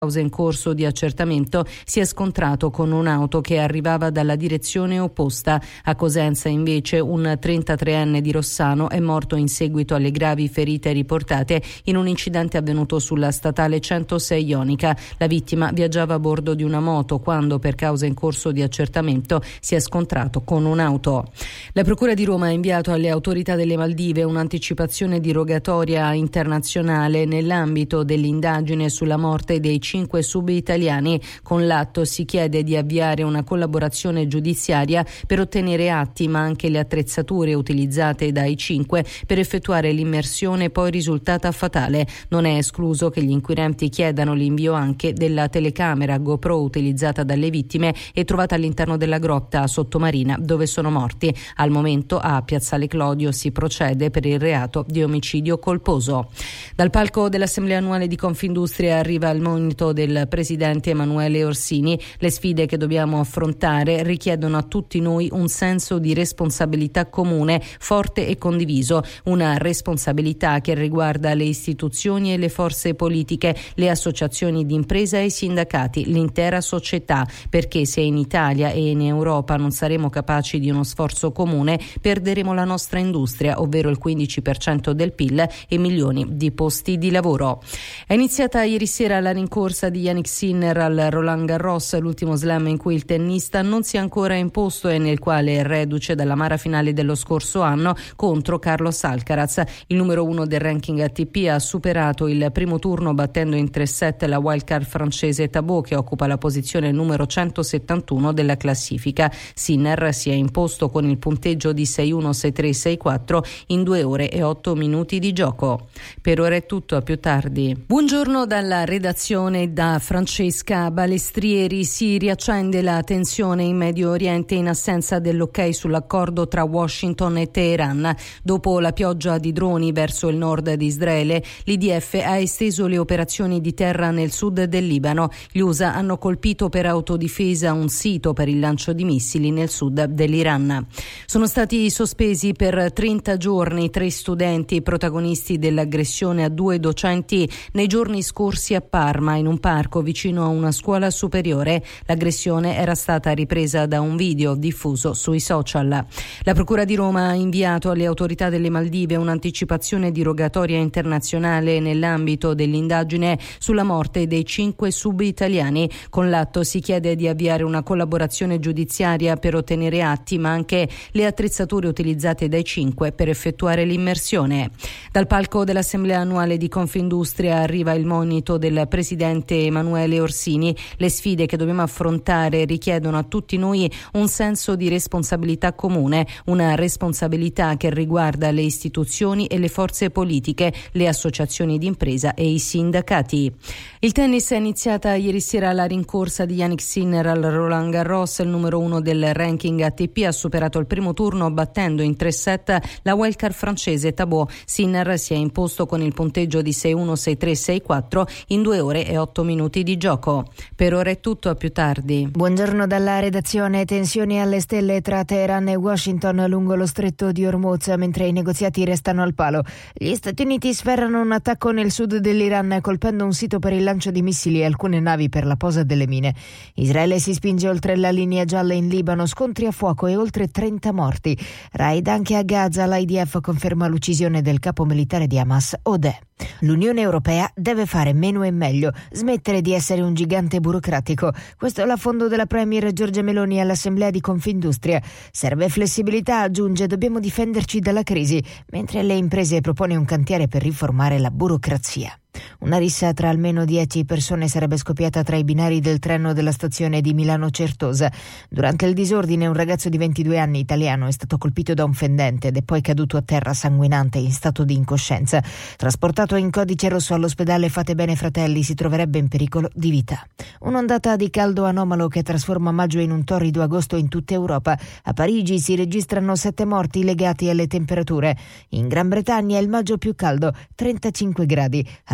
causa in corso di accertamento, si è scontrato con un'auto che arrivava dalla direzione opposta. A Cosenza invece un 33enne di Rossano è morto in seguito alle gravi ferite riportate in un incidente avvenuto sulla statale 106 Ionica. La vittima viaggiava a bordo di una moto quando, per causa in corso di accertamento, si è scontrato con un'auto. La Procura di Roma ha inviato alle autorità delle Maldive un'anticipazione di rogatoria internazionale nell'ambito dell'indagine sulla morte dei 5 sub-italiani. Con l'atto si chiede di avviare una collaborazione giudiziaria per ottenere atti ma anche le attrezzature utilizzate dai 5 per effettuare l'immersione poi risultata fatale. Non è escluso che gli inquirenti chiedano l'invio anche della telecamera GoPro utilizzata dalle vittime e trovata all'interno della grotta sottomarina dove sono morti. Al momento a Piazzale Clodio si procede per il reato di omicidio colposo. Dal palco dell'Assemblea annuale di Confindustria arriva il monito del presidente Emanuele Orsini. Le sfide che dobbiamo affrontare richiedono a tutti noi un senso di responsabilità comune, forte e condiviso, una responsabilità che riguarda le istituzioni e le forze politiche, le associazioni di impresa e i sindacati, l'intera società, perché se in Italia e in Europa non saremo capaci di uno sforzo comune, perderemo la nostra industria, ovvero il 15% del PIL e milioni di posti di lavoro. È iniziata ieri sera la rincorsa di Jannik Sinner al Roland Garros, l'ultimo slam in cui il tennista non si è ancora imposto e nel quale è reduce dall'amara finale dello scorso anno contro Carlos Alcaraz. Il numero 1 del ranking ATP ha superato il primo turno battendo in 3-7 la wildcard francese Tabot, che occupa la posizione numero 171 della classifica. Sinner si è imposto con il punteggio di 6-1, 6-3, 6-4 in 2 ore e 8 minuti di gioco. Per ora è tutto, a più tardi. Buongiorno dalla redazione. Da Francesca Balestrieri. Si riaccende la tensione in Medio Oriente in assenza dell'ok sull'accordo tra Washington e Teheran. Dopo la pioggia di droni verso il nord di Israele, l'IDF ha esteso le operazioni di terra nel sud del Libano. Gli USA hanno colpito per autodifesa un sito per il lancio di missili nel sud dell'Iran. Sono stati sospesi per 30 giorni 3 studenti protagonisti dell'aggressione a 2 docenti nei giorni scorsi a Parma, in un parco vicino a una scuola superiore. L'aggressione era stata ripresa da un video diffuso sui social. La Procura di Roma ha inviato alle autorità delle Maldive un'anticipazione di rogatoria internazionale nell'ambito dell'indagine sulla morte dei 5 sub-italiani. Con l'atto si chiede di avviare una collaborazione giudiziaria per ottenere atti ma anche le attrezzature utilizzate dai 5 per effettuare l'immersione. Dal palco dell'Assemblea annuale di Confindustria arriva il monito del presidente Emanuele Orsini. Le sfide che dobbiamo affrontare richiedono a tutti noi un senso di responsabilità comune, una responsabilità che riguarda le istituzioni e le forze politiche, le associazioni di impresa e i sindacati. Il tennis è iniziata ieri sera la rincorsa di Jannik Sinner al Roland Garros. Il numero 1 del ranking ATP ha superato il primo turno battendo in 3-7 la wildcard francese Tabot. Sinner si è imposto con il punteggio di 6-1, 6-3, 6-4 in 2 ore e 8 minuti di gioco. Per ora è tutto, a più tardi. Buongiorno dalla redazione. Tensioni alle stelle tra Teheran e Washington lungo lo stretto di Hormuz mentre i negoziati restano al palo. Gli Stati Uniti sferrano un attacco nel sud dell'Iran colpendo un sito per il lancio di missili e alcune navi per la posa delle mine. Israele si spinge oltre la linea gialla in Libano, scontri a fuoco e oltre 30 morti. Raid anche a Gaza, l'IDF conferma l'uccisione del capo militare di Hamas, Odeh. L'Unione Europea deve fare meno e meglio, smettere di essere un gigante burocratico. Questo è l'affondo della Premier Giorgia Meloni all'Assemblea di Confindustria. Serve flessibilità, aggiunge, dobbiamo difenderci dalla crisi, mentre alle imprese propone un cantiere per riformare la burocrazia. Una rissa tra almeno 10 persone sarebbe scoppiata tra i binari del treno della stazione di Milano Certosa. Durante il disordine un ragazzo di 22 anni italiano è stato colpito da un fendente ed è poi caduto a terra sanguinante in stato di incoscienza. Trasportato in codice rosso all'ospedale Fatebenefratelli, Fratelli, si troverebbe in pericolo di vita. Un'ondata di caldo anomalo che trasforma maggio in un torrido agosto in tutta Europa. A Parigi si registrano 7 morti legati alle temperature. In Gran Bretagna è il maggio più caldo, 35 gradi. A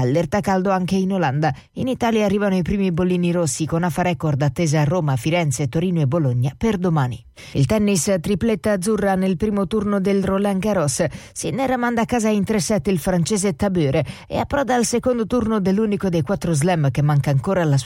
allerta caldo anche in Olanda. In Italia arrivano i primi bollini rossi con AFA Record attesa a Roma, Firenze, Torino e Bologna per domani. Il tennis, tripletta azzurra nel primo turno del Roland Garros. Sinner manda a casa in 3-7 il francese Tabure e approda al secondo turno dell'unico dei 4 slam che manca ancora alla sua